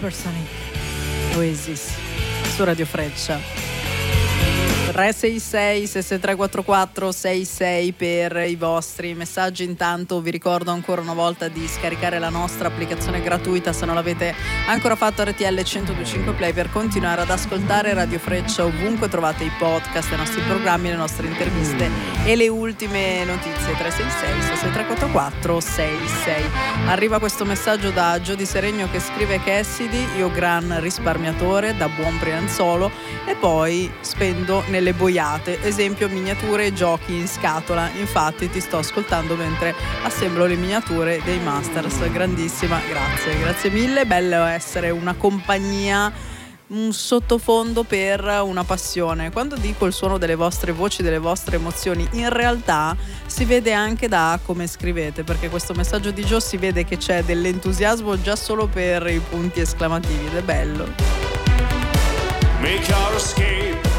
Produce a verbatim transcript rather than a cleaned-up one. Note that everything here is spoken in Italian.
Supersonic Oasis su Radio Freccia. tre sei sei sei sei tre quattro quattro sei sei per i vostri messaggi. Intanto vi ricordo ancora una volta di scaricare la nostra applicazione gratuita se non l'avete ancora fatto, R T L centodue e cinque Play, per continuare ad ascoltare Radio Freccia ovunque trovate i podcast, i nostri programmi, le nostre interviste e le ultime notizie. Tre sei sei sei sei tre quattro quattro sei sei. Arriva questo messaggio da Giodi Seregno che scrive: Cassidy, io gran risparmiatore da buon Brianzolo e poi spendo nelle boiate, esempio miniature e giochi in scatola, infatti ti sto ascoltando mentre assemblo le miniature dei Masters. Grandissima, grazie, grazie mille. Bello essere una compagnia, un sottofondo per una passione. Quando dico il suono delle vostre voci, delle vostre emozioni, in realtà si vede anche da come scrivete, perché questo messaggio di Gio si vede che c'è dell'entusiasmo già solo per i punti esclamativi ed è bello. Make your escape